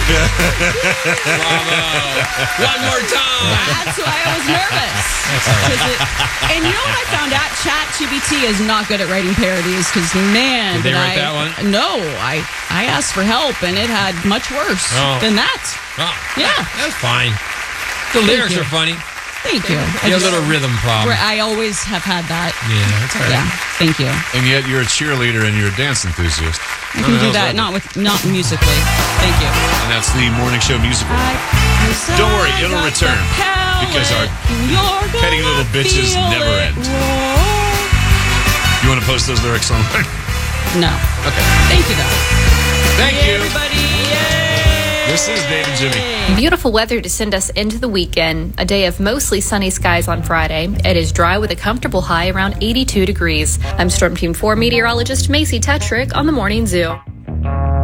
Bravo. One more time. That's why I was nervous. And you know what I found out? ChatGPT is not good at writing parodies because, man, Did they write that one? No, I asked for help and it had much worse than that. Oh, Yeah. That's fine. The lyrics are funny. Thank you. You have a little rhythm problem. I always have had that. Yeah, that's all right. Yeah, thank you. And yet you're a cheerleader and you're a dance enthusiast. I can do that, not musically. Thank you. And that's the morning show musical. Don't worry, it'll return. Because our petty little bitches never end. You want to post those lyrics online? No. Okay. Thank you, though. Thank you. Everybody. Yay. This is Dave and Jimmy. Beautiful weather to send us into the weekend. A day of mostly sunny skies on Friday. It is dry with a comfortable high around 82 degrees. I'm Storm Team 4 meteorologist Macy Tetrick on the Morning Zoo.